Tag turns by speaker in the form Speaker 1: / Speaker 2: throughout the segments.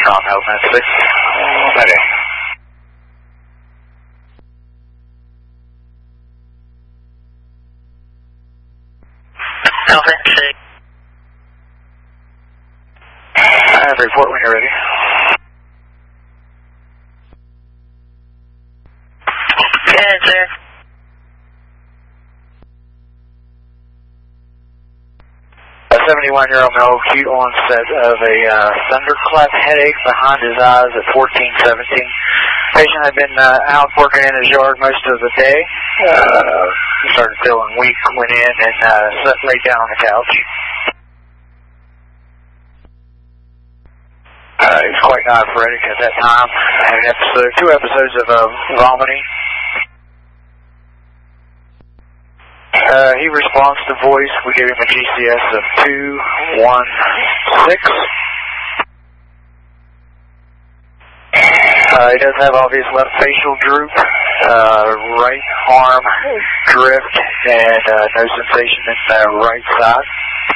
Speaker 1: Tom Health 96. Mayday.
Speaker 2: Health 96.
Speaker 1: Report when you're ready.
Speaker 2: Go ahead, sir.
Speaker 1: A 71-year-old male acute onset of a thunderclap headache behind his eyes at 14:17. Patient had been out working in his yard most of the day. Started feeling weak, went in and laid down on the couch. He was quite diaphoretic at that time. Had two episodes of vomiting. He responds to voice. We gave him a GCS of 216. He does have obvious left facial droop, right arm drift, and no sensation in the right side.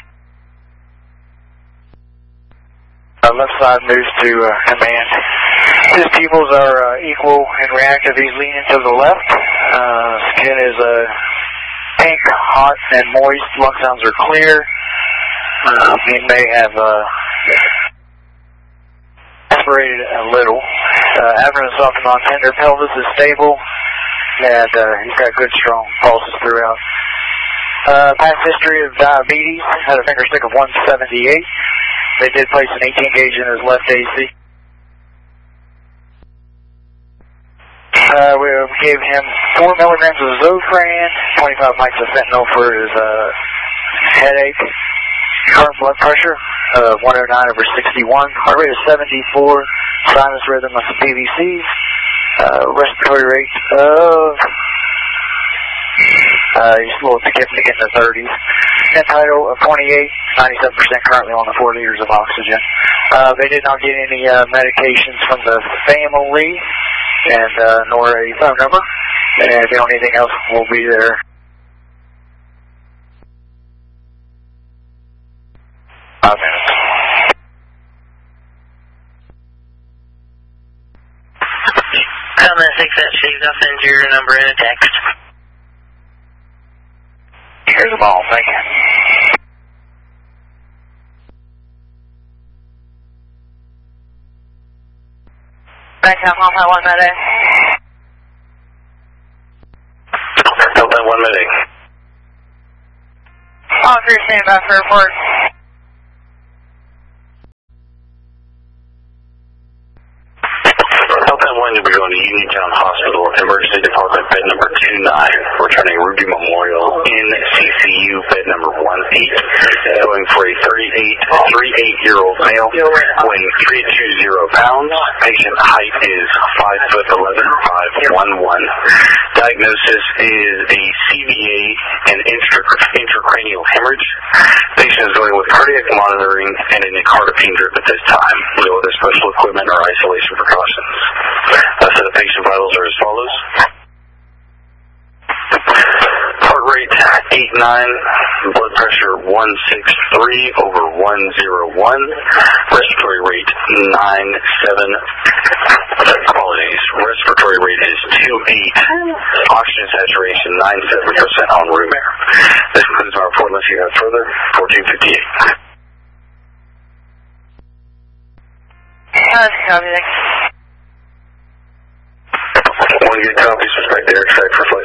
Speaker 1: Left side moves to command. His pupils are equal and reactive. He's leaning to the left. Skin is pink, hot, and moist. Lung sounds are clear. He may have aspirated a little. Abdomen is soft and non-tender. Pelvis is stable, and he's got good, strong pulses throughout. Past history of diabetes. Had a finger stick of 178. They did place an 18 gauge in his left AC. We gave him 4 milligrams of Zofran, 25 mics of fentanyl for his headache. Current blood pressure of 109/61. Heart rate of 74. Sinus rhythm of PVCs. Respiratory rate of... he's a little tachypnic in the 30s. Tidal of 28, 97% currently on the 4 liters of oxygen. They did not get any medications from the family, and nor a phone number. And if you don't need anything else, we'll be there.
Speaker 2: Comment 676, I'll send your number in a text.
Speaker 1: Here's the ball, thank you.
Speaker 2: Back down, Home 1 Mayday.
Speaker 3: Home 1 Mayday.
Speaker 2: All 3 stand by for report.
Speaker 3: You'll be going to Uniontown Hospital, Emergency Department, bed number 29, returning Ruby Memorial in CCU, bed number 18, going for a 38-year-old male, weighing 320 pounds. Patient height is 5'11", 5'11". Diagnosis is a CVA and intracranial hemorrhage. Patient is going with cardiac monitoring and a nicardipine drip at this time. No other special equipment or isolation precautions. So the patient vitals are as follows. Heart rate 89, blood pressure 163/101, respiratory rate 97. Apologies, respiratory rate is 28, oxygen saturation 97% on room air. This concludes my report. Unless you have further, 1458.
Speaker 2: Copy, thanks.
Speaker 3: Want to get copies, respect the air track for